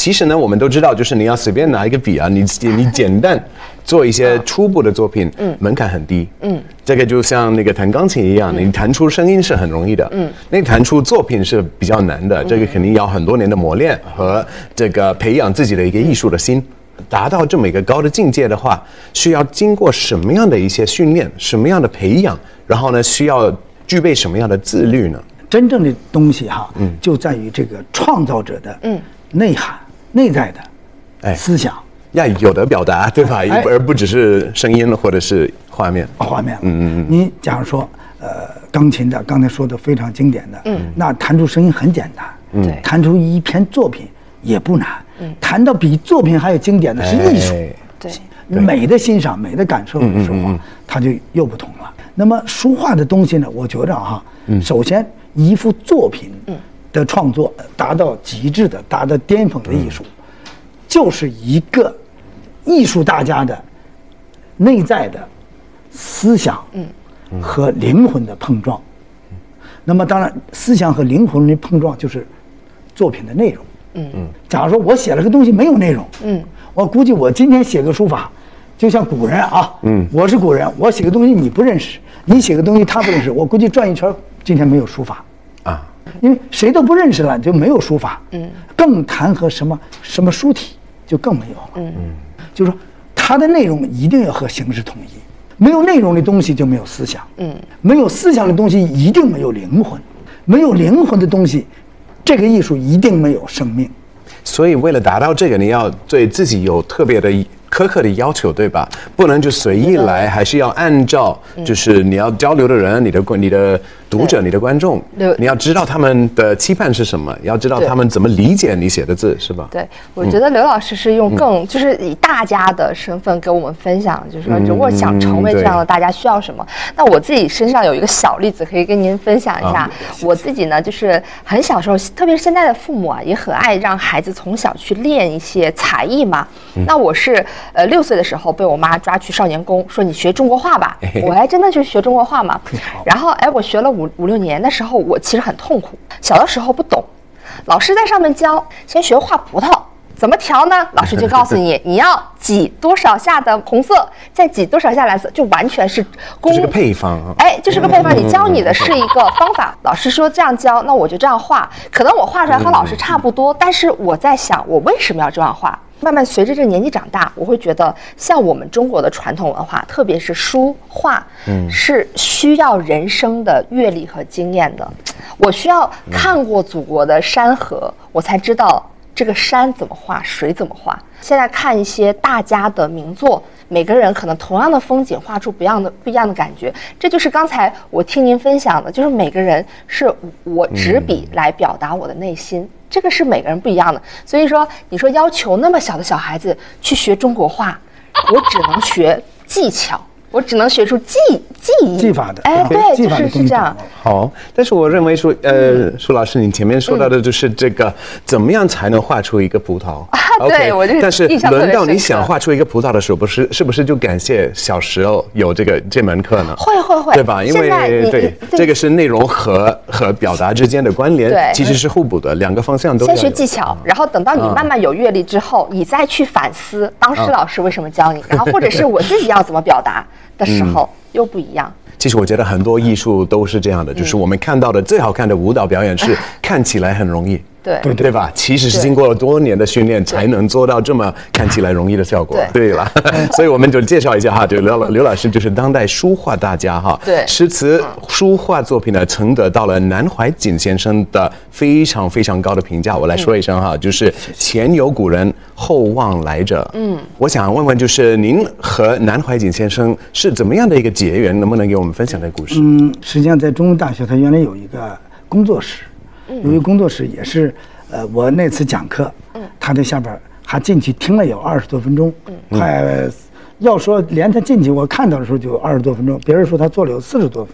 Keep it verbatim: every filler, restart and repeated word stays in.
其实呢，我们都知道，就是你要随便拿一个笔啊，你你简单做一些初步的作品，嗯，门槛很低，嗯，这个就像那个弹钢琴一样，你弹出声音是很容易的，嗯，那弹出作品是比较难的，这个肯定要很多年的磨练和这个培养自己的一个艺术的心。达到这么一个高的境界的话，需要经过什么样的一些训练，什么样的培养，然后呢，需要具备什么样的自律呢？ 真正的东西哈，嗯，就在于这个创造者的嗯内涵、嗯、内在的哎思想， 要有的表达，对吧？哎、而不只是声音或者是画面。 画面，嗯嗯嗯。你假如说，呃，钢琴的，刚才说的非常经典的，嗯，那弹出声音很简单，嗯，弹出一篇作品也不难。嗯，谈到比作品还有经典的是艺术， 哎、对， 美的欣赏、美的感受的时候啊，嗯嗯嗯它就又不同了。那么书画的东西呢，我觉着哈，嗯、首先一幅作品的创作达到极致的、达到巅峰的艺术，嗯、就是一个艺术大家的内在的思想和灵魂的碰撞。嗯、那么当然，思想和灵魂的碰撞就是作品的内容。嗯嗯，假如说我写了个东西没有内容，嗯，我估计我今天写个书法，就像古人啊，嗯，我是古人，我写个东西你不认识，你写个东西他不认识，我估计转一圈今天没有书法啊，因为谁都不认识了就没有书法，嗯，更谈和什么什么书体就更没有了，嗯嗯，就是说它的内容一定要和形式统一，没有内容的东西就没有思想，嗯，没有思想的东西一定没有灵魂，没有灵魂的东西。这个艺术一定没有生命， 所以为了达到这个，你要对自己有特别的苛刻的要求，对吧？不能就随意来，还是要按照就是你要交流的人、你的你的读者、你的观众，你要知道他们的期盼是什么，要知道他们怎么理解你写的字，是吧？ 对，我觉得刘老师是用更、嗯、就是以大家的身份给我们分享，就是说如果想成为这样的大家需要什么。嗯、那我自己身上有一个小例子可以跟您分享一下。啊、我自己呢，就是很小时候，特别是现在的父母啊，也很爱让孩子从小去练一些才艺嘛。嗯、那我是。呃，六岁的时候被我妈抓去少年宫，说你学中国画吧。我还真的去学中国画嘛。然后，哎，我学了五五六年的时候，我其实很痛苦。小的时候不懂，老师在上面教，先学画葡萄，怎么调呢？老师就告诉你，你要挤多少下的红色，再挤多少下蓝色，就完全是功。这是个配方啊。 哎，就是个配方，你教你的是一个方法。老师说这样教，那我就这样画。可能我画出来和老师差不多，但是我在想，我为什么要这样画？慢慢随着这个年纪长大，我会觉得像我们中国的传统文化，特别是书画，嗯，是需要人生的阅历和经验的。我需要看过祖国的山河，我才知道这个山怎么画，水怎么画。现在看一些大家的名作，每个人可能同样的风景画出不一样的不一样的感觉。这就是刚才我听您分享的，就是每个人是我执笔来表达我的内心。嗯，这个是每个人不一样的，所以说你说要求那么小的小孩子去学中国画，我只能学技巧，我只能学出技技艺技法的， 哎，对，就是是这样。 好，但是我认为说，呃，舒老师，你前面说到的就是这个，怎么样才能画出一个葡萄？ 啊，对，我就但是轮到你想画出一个葡萄的时候，不是是不是就感谢小时候有这个这门课呢？ 会会会， 对吧？因为对这个是内容和和表达之间的关联， 对， 其实是互补的，两个方向都要。 先学技巧，然后等到你慢慢有阅历之后，你再去反思当时老师为什么教你，然后或者是我自己要怎么表达的时候又不一样。 其实我觉得很多艺术都是这样的，就是我们看到的最好看的舞蹈表演是看起来很容易， 对对对吧？其实是经过了多年的训练才能做到这么看起来容易的效果。对了，所以我们就介绍一下哈，就刘刘老师就是当代书画大家哈， 对， 诗词书画作品呢曾得到了南怀瑾先生的非常非常高的评价。我来说一声哈，就是前有古人，后望来者。嗯，我想问问，就是您和南怀瑾先生是怎么样的一个结缘？能不能给我们分享这个故事？ 嗯，实际上在中文大学，他原来有一个工作室。由于工作室也是，呃，我那次讲课，嗯，他在下边还进去听了有二十多分钟，嗯，快要说连他进去我看到的时候就有二十多分钟，别人说他做了有四十多分钟。